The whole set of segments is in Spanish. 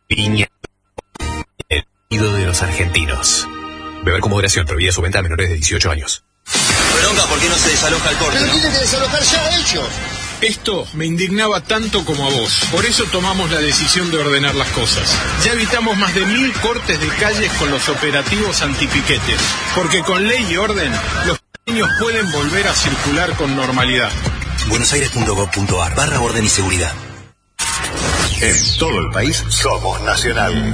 Piña, el oído de los argentinos. Beber con moderación, prohibida su venta a menores de 18 años. Bronca, ¿por qué no se desaloja el corte? Pero tienen que desalojar ya ellos. Esto me indignaba tanto como a vos. Por eso tomamos la decisión de ordenar las cosas. Ya evitamos más de 1000 cortes de calles con los operativos antipiquetes. Porque con ley y orden, los niños pueden volver a circular con normalidad. buenosaires.gov.ar/orden y seguridad. En todo el país somos Nacional.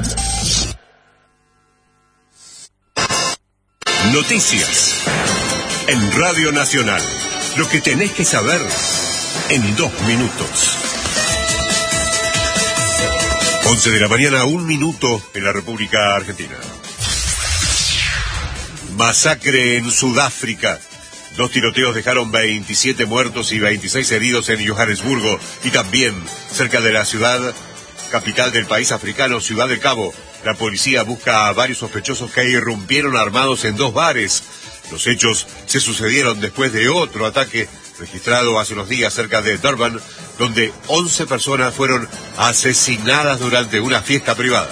Noticias en Radio Nacional. Lo que tenés que saber en 2 minutos. 11 de la mañana, 1 minuto en la República Argentina. Masacre en Sudáfrica. 2 tiroteos dejaron 27 muertos y 26 heridos en Johannesburgo y también cerca de la ciudad capital del país africano, Ciudad del Cabo. La policía busca a varios sospechosos que irrumpieron armados en 2 bares. Los hechos se sucedieron después de otro ataque registrado hace unos días cerca de Durban, donde 11 personas fueron asesinadas durante una fiesta privada.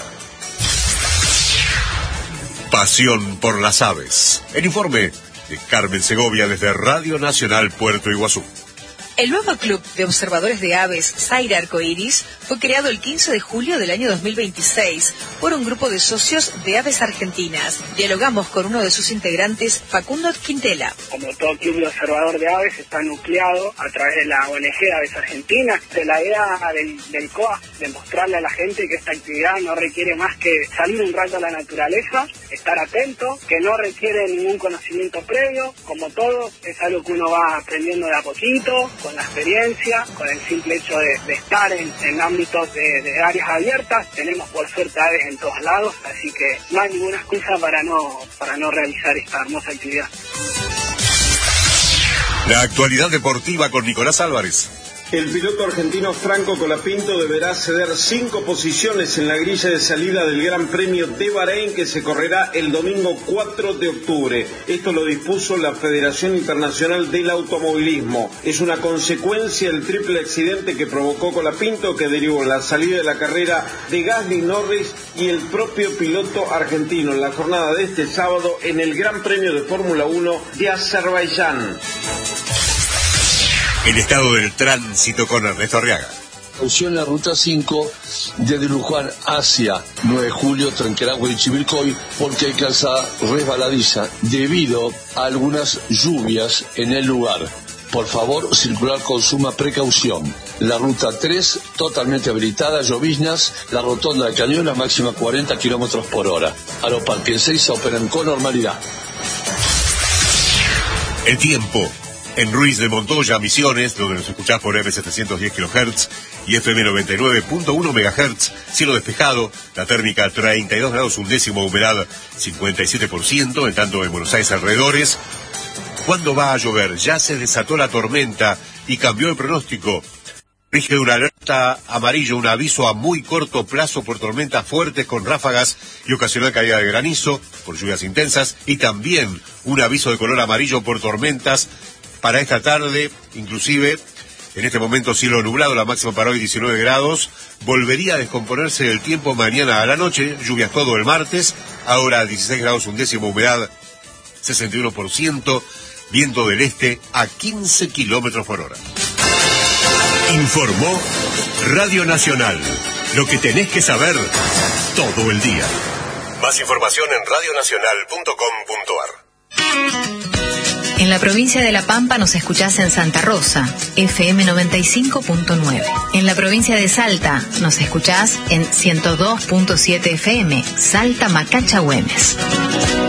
Pasión por las aves. El informe de Carmen Segovia desde Radio Nacional Puerto Iguazú. El nuevo Club de Observadores de Aves Zaire Arcoiris fue creado el 15 de julio del año 2026 por un grupo de socios de aves argentinas. Dialogamos con uno de sus integrantes, Facundo Quintela. Como todo club de observador de aves, está nucleado a través de la ONG Aves Argentinas, de la idea del COA, de mostrarle a la gente que esta actividad no requiere más que salir un rato a la naturaleza, estar atento, que no requiere ningún conocimiento previo, como todo, es algo que uno va aprendiendo de a poquito, con la experiencia, con el simple hecho de estar en ámbitos de áreas abiertas. Tenemos por suerte aves en todos lados, así que no hay ninguna excusa para no realizar esta hermosa actividad. La actualidad deportiva con Nicolás Álvarez. El piloto argentino Franco Colapinto deberá ceder 5 posiciones en la grilla de salida del Gran Premio de Bahrein, que se correrá el domingo 4 de octubre. Esto lo dispuso la Federación Internacional del Automovilismo. Es una consecuencia del triple accidente que provocó Colapinto, que derivó la salida de la carrera de Gasly, Norris y el propio piloto argentino en la jornada de este sábado en el Gran Premio de Fórmula 1 de Azerbaiyán. El estado del tránsito con Ernesto Arriaga. En la ruta 5 desde Luján hacia 9 de julio, Trenquelagüe y Chivilcoy, porque hay calzada resbaladiza debido a algunas lluvias en el lugar. Por favor, circular con suma precaución. La ruta 3, totalmente habilitada, lloviznas, la rotonda de Cañuelas, máxima 40 kilómetros por hora. Aeroparque en Seiza operan con normalidad. El tiempo. En Ruiz de Montoya, Misiones, donde nos escuchás por M710 kHz y FM 99.1 MHz, cielo despejado, la térmica 32 grados undécimo, humedad 57%, en tanto en Buenos Aires alrededores. ¿Cuándo va a llover? Ya se desató la tormenta y cambió el pronóstico. Rige una alerta amarillo, un aviso a muy corto plazo por tormentas fuertes con ráfagas y ocasional caída de granizo, por lluvias intensas, y también un aviso de color amarillo por tormentas para esta tarde, inclusive en este momento cielo nublado, la máxima para hoy 19 grados, volvería a descomponerse el tiempo mañana a la noche, lluvias todo el martes, ahora 16 grados undécimo, humedad 61%, viento del este a 15 kilómetros por hora. Informó Radio Nacional, lo que tenés que saber todo el día. Más información en radionacional.com.ar. En la provincia de La Pampa nos escuchás en Santa Rosa, FM 95.9. En la provincia de Salta nos escuchás en 102.7 FM, Salta Macacha Güemes.